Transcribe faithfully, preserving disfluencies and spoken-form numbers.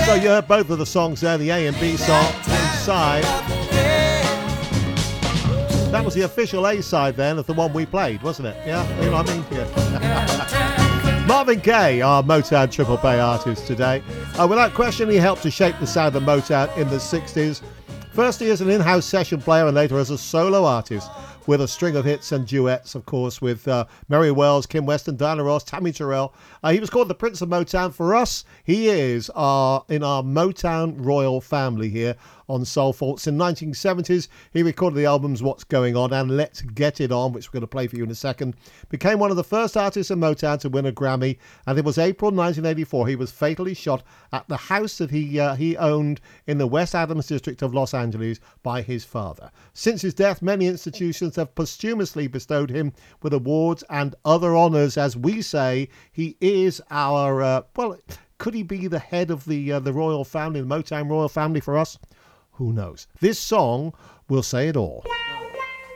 So you heard both of the songs there, the A and B song inside. That was the official A side then of the one we played, wasn't it? Yeah, you know what I mean? Yeah. Marvin Gaye, our Motown Triple Play artist today. Uh, without question, he helped to shape the sound of Motown in the sixties. Firstly as an in-house session player and later as a solo artist, with a string of hits and duets, of course, with uh, Mary Wells, Kim Weston, Diana Ross, Tammy Terrell. Uh, he was called the Prince of Motown. For us, he is our, in our Motown royal family here on Soul Faults. In the nineteen seventies, he recorded the albums What's Going On and Let's Get It On, which we're going to play for you in a second. Became one of the first artists in Motown to win a Grammy, and it was April nineteen eighty-four he was fatally shot at the house that he uh, he owned in the West Adams district of Los Angeles by his father. Since his death, many institutions have posthumously bestowed him with awards and other honours. As we say, he is our, uh, well, could he be the head of the uh, the royal family, the Motown royal family for us? Who knows? This song will say it all.